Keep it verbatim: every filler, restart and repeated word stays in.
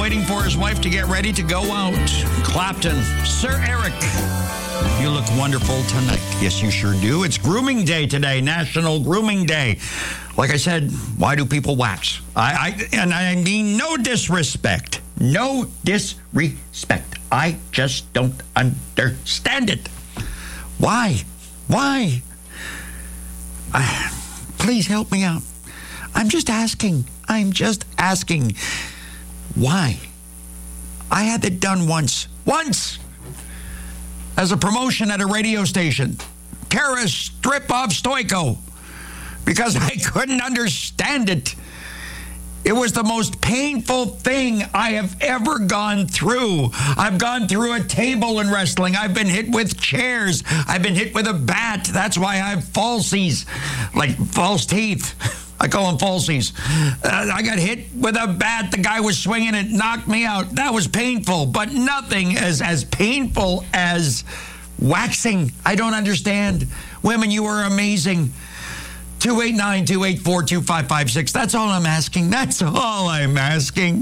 waiting for his wife to get ready to go out. Clapton, Sir Eric, you look wonderful tonight. Yes, you sure do. It's Grooming Day today, National Grooming Day. Like I said, why do people wax? I, I and I mean no disrespect. No disrespect. I just don't understand it. Why? Why? I, please help me out. I'm just asking. I'm just asking. Why? I had it done once. Once! As a promotion at a radio station. Kara Strip of Stoico. Because I couldn't understand it. It was the most painful thing I have ever gone through. I've gone through a table in wrestling. I've been hit with chairs. I've been hit with a bat. That's why I have falsies, like false teeth. I call them falsies. Uh, I got hit with a bat. The guy was swinging it, knocked me out. That was painful, but nothing as, as painful as waxing. I don't understand. Women, you are amazing. two eight nine, two eight four, two five five six. That's all I'm asking. That's all I'm asking.